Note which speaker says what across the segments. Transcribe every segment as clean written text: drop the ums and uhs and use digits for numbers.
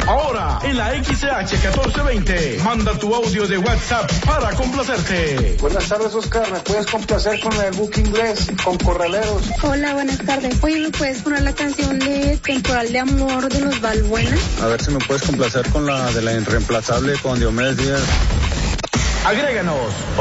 Speaker 1: Ahora, en la XCH 1420, manda tu audio de WhatsApp para complacerte.
Speaker 2: Buenas tardes, Oscar. ¿Me puedes complacer con el book inglés, con Corraleros?
Speaker 3: Hola, buenas tardes. Oye, ¿me puedes poner la canción de Temporal de Amor de los Balbuena?
Speaker 4: A ver si me puedes complacer con la de la Irreemplazable con Diomedes Díaz.
Speaker 1: Agréganos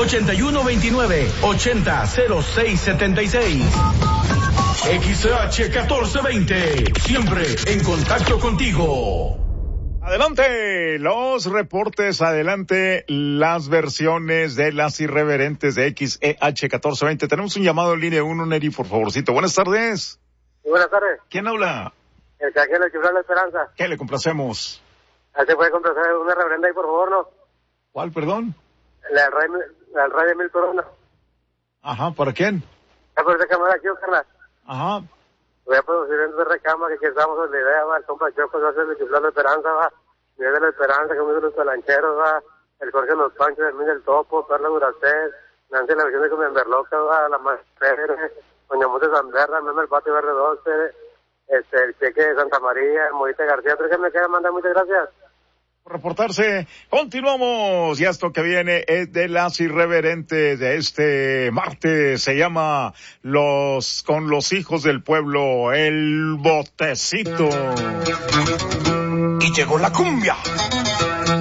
Speaker 1: 8129-800676. XH 1420, siempre en contacto contigo.
Speaker 5: Adelante los reportes, adelante las versiones de las irreverentes de XEH 1420. Tenemos un llamado en línea 1, Neri, por favorcito. Buenas tardes.
Speaker 6: Buenas tardes.
Speaker 5: ¿Quién habla?
Speaker 6: El Cajero Chiflar La Esperanza.
Speaker 5: ¿Qué le complacemos?
Speaker 6: ¿Se puede complacer una reverenda ahí, por favor, no?
Speaker 5: ¿Cuál, perdón?
Speaker 6: La del rey de Mil Coronas.
Speaker 5: Ajá, ¿para quién?
Speaker 6: Por esa cámara aquí, Oscar.
Speaker 5: Ajá.
Speaker 6: Voy a producir en esa recama que estamos en la idea, va, el compa Choco, va a ser el Chiflar La Esperanza, va. Miguel de la Esperanza, conmigo los Talancheros, va. El Jorge Los Panchos, el Miguel Topo, Perla Duracel, Nancy la versión de Comenberloca, va. La Más Pérez, Doña Monte Zamberra, Meme el Patio Verde 12, el Cheque de Santa María, Moita García, ¿pero que me queda mandar? Muchas gracias.
Speaker 5: Por reportarse, continuamos, y esto que viene es de las irreverentes de este martes, se llama Con los Hijos del Pueblo, el botecito.
Speaker 1: Y llegó la cumbia.